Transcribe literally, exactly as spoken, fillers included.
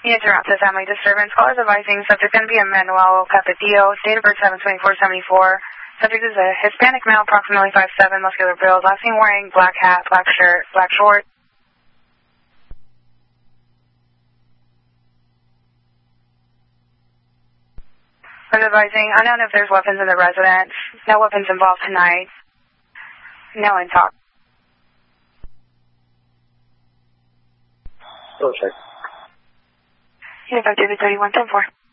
Unit to route to family disturbance. Callers advising subject going to be Emmanuel Capetillo, date of birth seven twenty-four seventy-four. Subject is a Hispanic male, approximately five seven, muscular build, last seen wearing black hat, black shirt, black shorts. I'm advising unknown if there's weapons in the residence. No weapons involved tonight. No in talk. Go check. Unit five David thirty-one ten four.